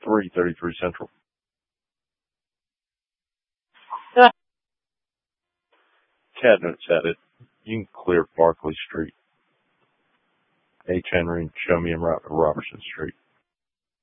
333 Central. Cabinets at it. You can clear Barclay Street. H. Henry and show me in Robertson Street.